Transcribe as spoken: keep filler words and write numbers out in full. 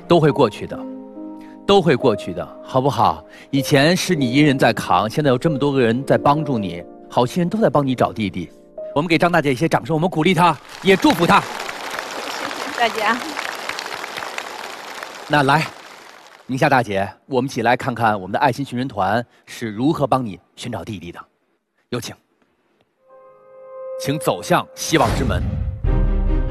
都会过去的，都会过去的，好不好？以前是你一人在扛，现在有这么多个人在帮助你，好心人都在帮你找弟弟。我们给张大姐一些掌声，我们鼓励她，也祝福她。 谢谢大家。 那来，宁夏大姐，我们一起来看看我们的爱心寻人团是如何帮你寻找弟弟的。有请，请走向希望之门。